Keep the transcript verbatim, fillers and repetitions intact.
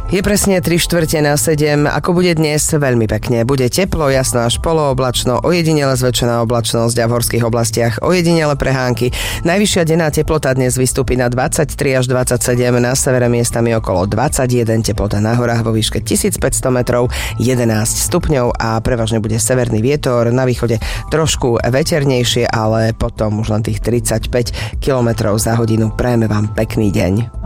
Je presne tri štvrte na sedem. Ako bude dnes? Veľmi pekne. Bude teplo, jasno až polooblačno, ojedinele zväčšená oblačnosť a v horských oblastiach ojedinele prehánky. Najvyššia denná teplota dnes vystúpi na dvadsaťtri až dvadsaťsedem, na severe miestami okolo dvadsaťjeden, teplota na horách vo výške tisícpäťsto metrov, jedenásť stupňov a prevažne bude severný vietor, na východe trošku veternejšie, ale potom už len tých tridsaťpäť kilometrov za hodinu. Prajeme vám pekný deň.